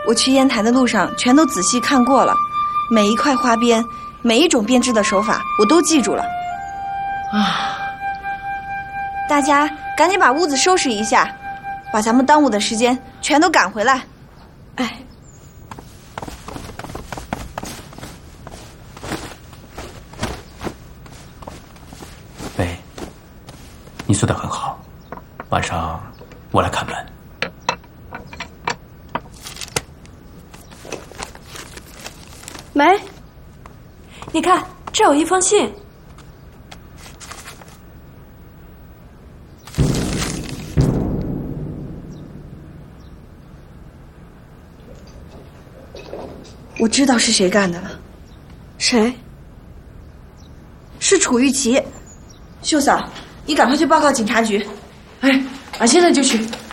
我去烟台的路上全都仔细看过了，每一块花边，每一种编织的手法，我都记住了。 啊！ 大家赶紧把屋子收拾一下，把咱们耽误的时间全都赶回来。 哎。 喂，你做得很好，晚上我来看门。 梅，你看，这有一封信。 我知道是谁干的了。 谁？ 是楚玉琪。秀嫂，你赶快去报告警察局。 哎，俺现在就去。